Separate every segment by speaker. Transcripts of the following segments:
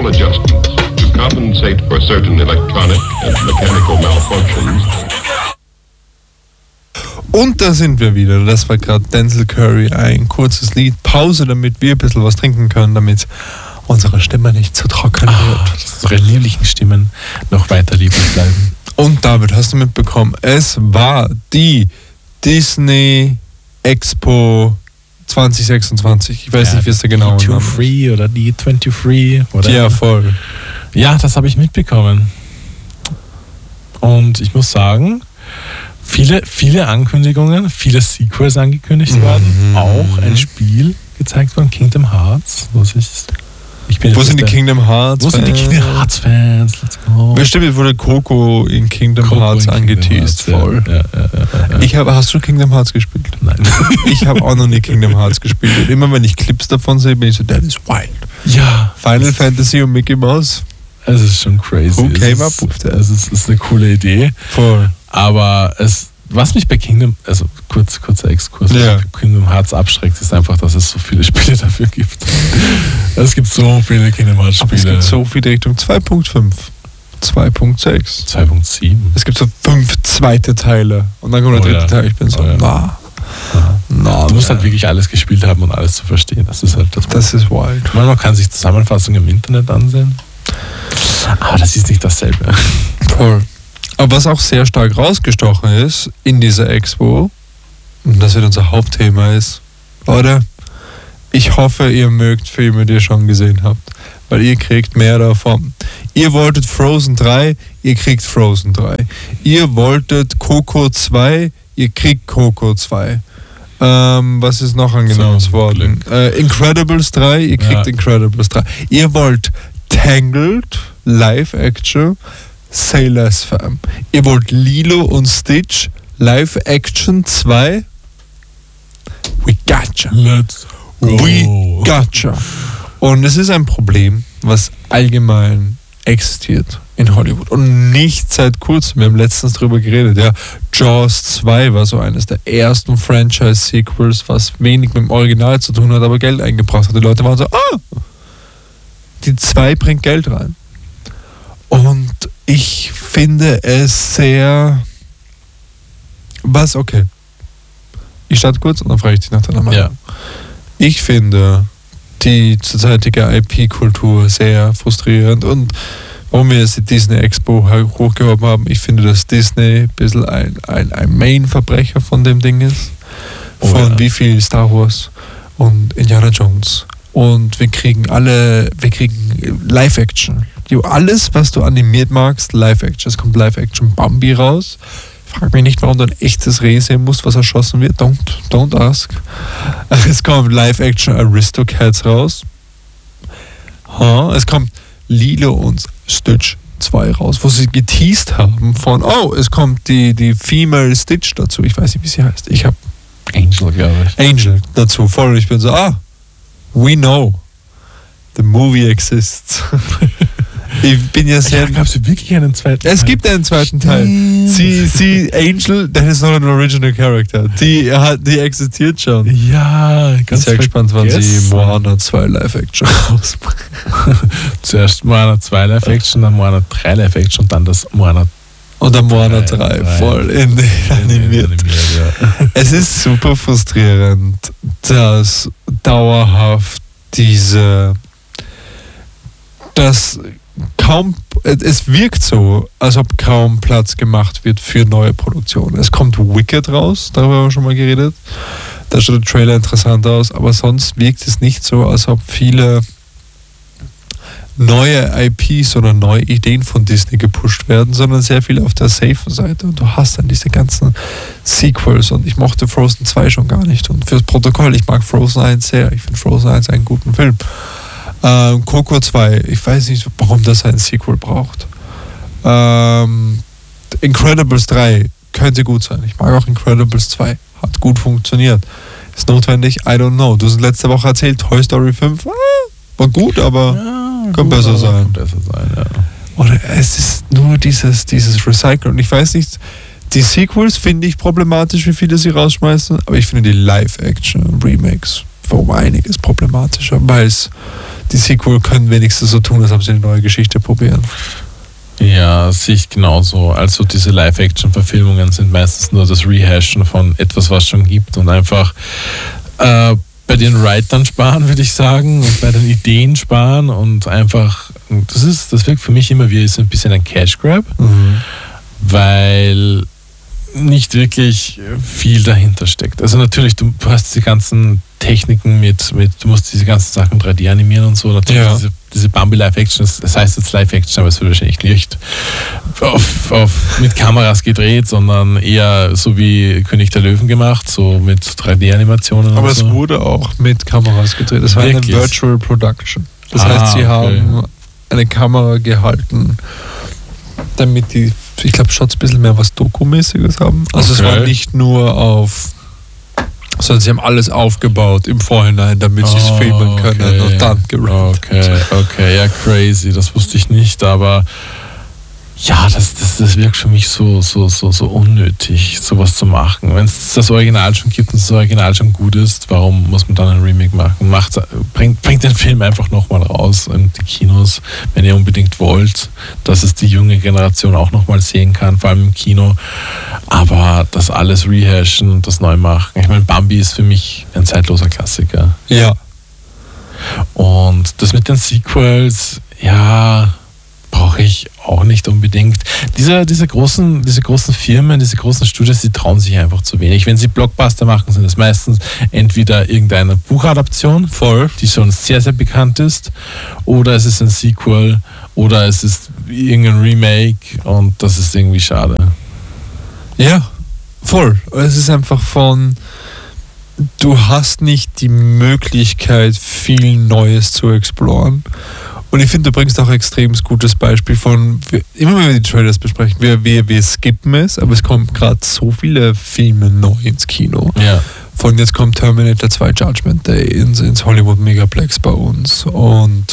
Speaker 1: adjustments to compensate for certain electronic and mechanical malfunctions.
Speaker 2: Und da sind wir wieder. Das war gerade Denzel Curry, ein kurzes Lied. Pause, damit wir ein bisschen was trinken können, damit unsere Stimme nicht zu trocken wird.
Speaker 3: Dass unsere lieblichen Stimmen noch weiter lieblich bleiben.
Speaker 2: Und David, hast du mitbekommen, es war die Disney Expo 2026. Ich weiß nicht, wie es da genau ist.
Speaker 3: D23 oder D23. Oder?
Speaker 2: Ja, voll.
Speaker 3: Ja, das habe ich mitbekommen. Und ich muss sagen, viele Ankündigungen, viele Sequels angekündigt worden, auch ein Spiel gezeigt worden, Kingdom Hearts.
Speaker 2: Wo sind die Kingdom Hearts
Speaker 3: Fans? Wo sind die Kingdom Hearts Fans? Let's go.
Speaker 2: Bestimmt wurde Coco in Kingdom Hearts angeteased, voll. Ja. Hast du Kingdom Hearts gespielt?
Speaker 3: Nein.
Speaker 2: Ich habe auch noch nie Kingdom Hearts gespielt. Und immer wenn ich Clips davon sehe, bin ich so, that is wild.
Speaker 3: Ja.
Speaker 2: Final Fantasy und Mickey Mouse.
Speaker 3: Es ist schon crazy.
Speaker 2: Who came up with that?
Speaker 3: Es ist eine coole Idee.
Speaker 2: Voll.
Speaker 3: Aber was mich bei Kingdom, also kurzer Exkurs, Kingdom Hearts abschreckt, ist einfach, dass es so viele Spiele dafür gibt. Es gibt so viele Kingdom Hearts Spiele.
Speaker 2: Aber es gibt so viele Richtung 2.5, 2.6,
Speaker 3: 2.7.
Speaker 2: Es gibt so 5 zweite Teile und dann kommt der dritte Teil. Ich bin so,
Speaker 3: du musst halt wirklich alles gespielt haben und alles zu verstehen. Das ist halt
Speaker 2: das ist wild.
Speaker 3: Man kann sich Zusammenfassungen im Internet ansehen, aber das ist nicht dasselbe.
Speaker 2: Voll. Aber was auch sehr stark rausgestochen ist in dieser Expo, und das wird unser Hauptthema ist, Leute, ich hoffe, ihr mögt Filme, die ihr schon gesehen habt, weil ihr kriegt mehr davon. Ihr wolltet Frozen 3, ihr kriegt Frozen 3. Ihr wolltet Coco 2, ihr kriegt Coco 2. Was ist noch angenommen worden? Incredibles 3, ihr kriegt Incredibles 3. Ihr wollt Tangled, Live-Action, Say Less Fam. Ihr wollt Lilo und Stitch, Live-Action 2. We gotcha.
Speaker 3: Let's go.
Speaker 2: We gotcha. Und es ist ein Problem, was allgemein existiert in Hollywood. Und nicht seit kurzem. Wir haben letztens darüber geredet. Ja, Jaws 2 war so eines der ersten Franchise-Sequels, was wenig mit dem Original zu tun hat, aber Geld eingebracht hat. Die Leute waren so, die 2 bringt Geld rein. Und ich finde es sehr... Okay. Ich starte kurz und dann frage ich dich nach deiner Meinung.
Speaker 3: Ja.
Speaker 2: Ich finde die zurzeitige IP-Kultur sehr frustrierend und warum wir jetzt die Disney Expo hochgehoben haben, ich finde, dass Disney ein bisschen ein Main-Verbrecher von dem Ding ist. Wie viel Star Wars und Indiana Jones. Und wir kriegen Live-Action. Alles, was du animiert magst, Live-Action. Es kommt Live-Action Bambi raus. Frag mich nicht, warum du ein echtes Reh sehen musst, was erschossen wird. Don't ask. Es kommt Live-Action Aristocats raus. Es kommt Lilo und Stitch 2 raus, wo sie geteased haben von, es kommt die Female Stitch dazu. Ich weiß nicht, wie sie heißt. Ich habe
Speaker 3: Angel, glaube ich.
Speaker 2: Angel dazu. Voll. Ich bin so, we know. The movie exists. Ich bin ja sehr...
Speaker 3: Gab es wirklich einen zweiten Teil?
Speaker 2: Es gibt einen zweiten Teil. Sie, Angel, that is not an original character. Die existiert schon.
Speaker 3: Ja, ganz
Speaker 2: sehr gespannt, wann sie Moana 2 Live-Action rausbringen.
Speaker 3: Zuerst Moana 2 Live-Action, dann Moana 3 Live-Action und dann das Moana...
Speaker 2: Und dann Moana 3 voll animiert. Es ist super frustrierend, dass dauerhaft es wirkt so, als ob kaum Platz gemacht wird für neue Produktionen. Es kommt Wicked raus, darüber haben wir schon mal geredet. Da schaut der Trailer interessant aus, aber sonst wirkt es nicht so, als ob viele neue IPs oder neue Ideen von Disney gepusht werden, sondern sehr viel auf der safen Seite. Und du hast dann diese ganzen Sequels und ich mochte Frozen 2 schon gar nicht. Und fürs Protokoll, ich mag Frozen 1 sehr. Ich finde Frozen 1 einen guten Film. Coco 2, ich weiß nicht, warum das ein Sequel braucht. Incredibles 3 könnte gut sein. Ich mag auch Incredibles 2. Hat gut funktioniert. Ist notwendig? I don't know. Du hast letzte Woche erzählt, Toy Story 5 war gut, aber kann besser sein. Oder es ist nur dieses Recyceln. Und ich weiß nicht, die Sequels finde ich problematisch, wie viele sie rausschmeißen, aber ich finde die Live-Action-Remakes um einiges problematischer, weil die Sequel können wenigstens so tun, als ob sie eine neue Geschichte probieren.
Speaker 3: Ja, sehe ich genauso. Also diese Live-Action-Verfilmungen sind meistens nur das Rehashen von etwas, was schon gibt und einfach bei den Writern sparen, würde ich sagen, und bei den Ideen sparen und einfach, das wirkt für mich immer wie so ein bisschen ein Cash-Grab, weil nicht wirklich viel dahinter steckt. Also natürlich, du hast die ganzen Techniken du musst diese ganzen Sachen 3D animieren und so. Natürlich diese Bambi Live-Action, das heißt jetzt Live-Action, aber es wird wahrscheinlich nicht mit Kameras gedreht, sondern eher so wie König der Löwen gemacht, so mit 3D-Animationen.
Speaker 2: Aber
Speaker 3: und
Speaker 2: es
Speaker 3: so.
Speaker 2: wurde auch mit Kameras gedreht. Es war eine Virtual Production. Das heißt, sie haben eine Kamera gehalten, damit die, ich glaube, Shots ein bisschen mehr was Dokumäßiges haben. Also es war nicht nur sondern sie haben alles aufgebaut im Vorhinein, damit sie es filmen können und dann gerendert.
Speaker 3: Okay, ja, crazy, das wusste ich nicht, aber ja, das wirkt für mich so unnötig, sowas zu machen. Wenn es das Original schon gibt und das Original schon gut ist, warum muss man dann ein Remake machen? Bringt den Film einfach nochmal raus in die Kinos, wenn ihr unbedingt wollt, dass es die junge Generation auch nochmal sehen kann, vor allem im Kino. Aber das alles rehashen und das neu machen. Ich meine, Bambi ist für mich ein zeitloser Klassiker.
Speaker 2: Ja.
Speaker 3: Und das mit den Sequels, ja, brauche ich auch nicht unbedingt. Diese großen Firmen, diese großen Studios, die trauen sich einfach zu wenig. Wenn sie Blockbuster machen, sind es meistens entweder irgendeine Buchadaption, die schon sehr, sehr bekannt ist, oder es ist ein Sequel, oder es ist irgendein Remake und das ist irgendwie schade.
Speaker 2: Ja, voll. Es ist einfach du hast nicht die Möglichkeit, viel Neues zu exploren. Und ich finde, du bringst auch ein extrem gutes Beispiel immer wenn wir die Trailers besprechen, wir skippen es, aber es kommen gerade so viele Filme neu ins Kino.
Speaker 3: Ja.
Speaker 2: Jetzt kommt Terminator 2 Judgment Day ins Hollywood Megaplex bei uns und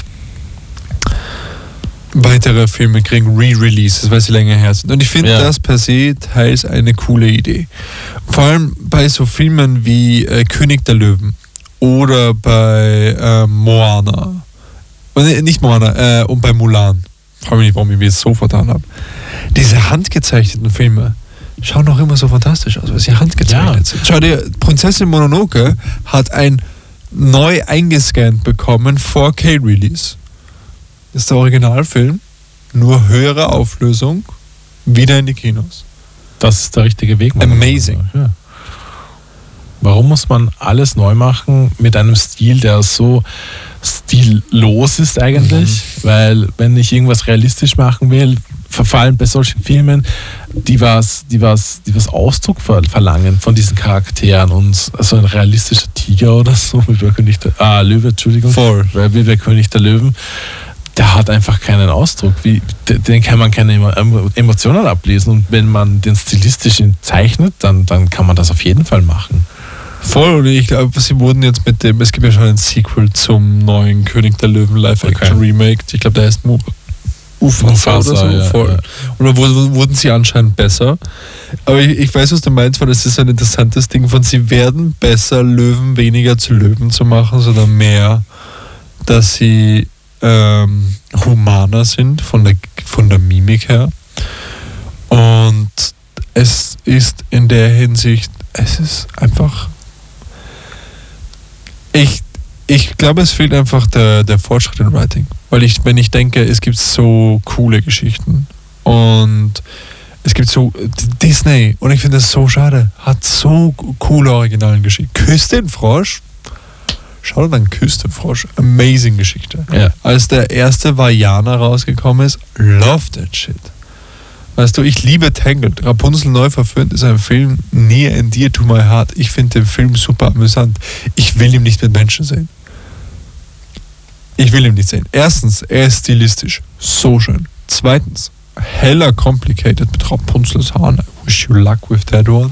Speaker 2: weitere Filme kriegen Re-Releases, weil sie länger her sind. Und ich finde das per se teils eine coole Idee. Vor allem bei so Filmen wie König der Löwen oder bei Moana. Nicht Moana, und bei Mulan. Ich frage mich nicht, warum ich mir das so vertan habe. Diese handgezeichneten Filme schauen auch immer so fantastisch aus, weil sie handgezeichnet sind. Schau dir, Prinzessin Mononoke hat ein neu eingescannt bekommen 4K-Release. Das ist der Originalfilm, nur höhere Auflösung, wieder in die Kinos.
Speaker 3: Das ist der richtige Weg.
Speaker 2: Amazing.
Speaker 3: Ja. Warum muss man alles neu machen mit einem Stil, der so stillos ist eigentlich? Weil wenn ich irgendwas realistisch machen will, verfallen bei solchen Filmen, die was Ausdruck verlangen von diesen Charakteren und so ein realistischer Tiger oder so, wie bei König der Löwe, Entschuldigung, wie bei König der Löwen, der hat einfach keinen Ausdruck. Den kann man keine Emotionen ablesen und wenn man den stilistisch zeichnet, dann kann man das auf jeden Fall machen.
Speaker 2: Voll, und ich glaube, sie wurden jetzt es gibt ja schon ein Sequel zum neuen König der Löwen Live-Action-Remake. Ich glaube, der heißt Mufasa oder so.
Speaker 3: Ja,
Speaker 2: voll.
Speaker 3: Ja.
Speaker 2: Und da wurden sie anscheinend besser. Aber ich weiß, was du meinst, weil das ist ein interessantes Ding sie werden besser, Löwen weniger zu Löwen zu machen, sondern mehr, dass sie humaner sind von der Mimik her. Und es ist in der Hinsicht, es ist einfach ich glaube, es fehlt einfach der Fortschritt im Writing. Weil wenn ich denke, es gibt so coole Geschichten und es gibt so Disney und ich finde das so schade, hat so coole originalen Geschichten. Küss den Frosch. Schau dir dann Küss den Frosch. Amazing Geschichte.
Speaker 3: Ja.
Speaker 2: Als der erste Vajana rausgekommen ist, love that shit. Weißt du, ich liebe Tangled. Rapunzel neu verfilmt ist ein Film near and dear to my heart. Ich finde den Film super amüsant. Ich will ihn nicht mit Menschen sehen. Ich will ihn nicht sehen. Erstens, er ist stilistisch so schön. Zweitens, heller complicated mit Rapunzels Haaren. I wish you luck with that one.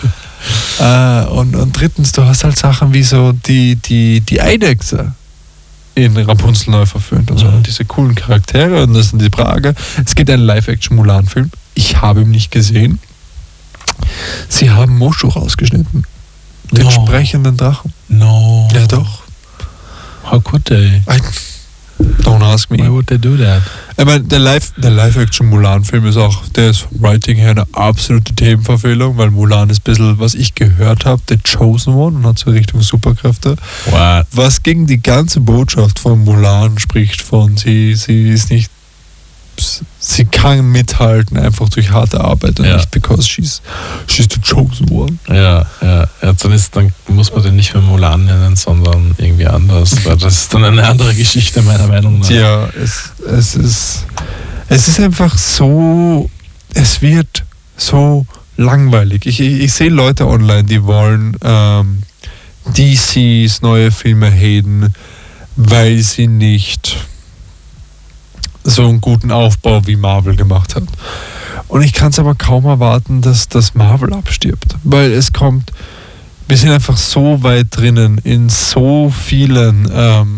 Speaker 2: Und drittens, du hast halt Sachen wie so die Eidechse in Rapunzel neu verfilmt und so. Und diese coolen Charaktere und das sind die Frage. Es gibt einen Live-Action-Mulan-Film. Ich habe ihn nicht gesehen. Sie haben Mushu rausgeschnitten. Den
Speaker 3: No.
Speaker 2: sprechenden Drachen.
Speaker 3: No.
Speaker 2: Ja, doch.
Speaker 3: How could they?
Speaker 2: Don't ask me.
Speaker 3: Why would they do that?
Speaker 2: Ich meine, der Live-Action-Mulan-Film ist auch, der ist vom Writing her eine absolute Themenverfehlung, weil Mulan ist ein bisschen, was ich gehört habe, The Chosen One und hat so Richtung Superkräfte.
Speaker 3: What?
Speaker 2: Was gegen die ganze Botschaft von Mulan spricht, von sie ist nicht, sie kann mithalten, einfach durch harte Arbeit und
Speaker 3: Ja.
Speaker 2: nicht because she's the chosen one.
Speaker 3: Ja, dann muss man den nicht mehr Mulan nennen, sondern irgendwie anders, weil das ist dann eine andere Geschichte, meiner Meinung nach.
Speaker 2: Ja, es ist einfach so, es wird so langweilig. Ich sehe Leute online, die wollen DCs neue Filme haten, weil sie nicht so einen guten Aufbau wie Marvel gemacht hat. Und ich kann es aber kaum erwarten, dass das Marvel abstirbt, weil es kommt, wir sind einfach so weit drinnen in so vielen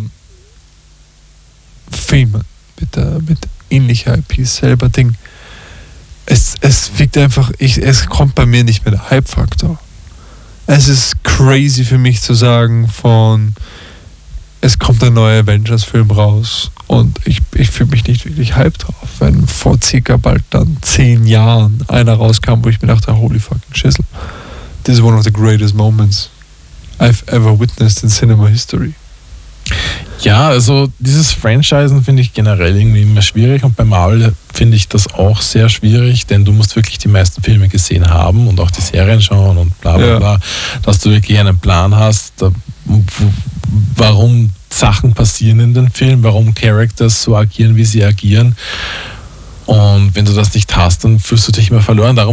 Speaker 2: Filmen mit ähnlicher IPs, selber Ding. Es wirkt einfach, es kommt bei mir nicht mehr der Hype-Faktor. Es ist crazy für mich zu sagen es kommt ein neuer Avengers-Film raus und ich fühle mich nicht wirklich hyped drauf, wenn vor circa bald dann 10 Jahren einer rauskam, wo ich mir dachte, holy fucking Schissel. This is one of the greatest moments I've ever witnessed in cinema history.
Speaker 3: Ja, also dieses Franchisen finde ich generell irgendwie immer schwierig und bei Marvel finde ich das auch sehr schwierig, denn du musst wirklich die meisten Filme gesehen haben und auch die Serien schauen und bla bla bla, dass du wirklich einen Plan hast, warum Sachen passieren in den Filmen, warum Characters so agieren, wie sie agieren. Und wenn du das nicht hast, dann fühlst du dich immer verloren. Darum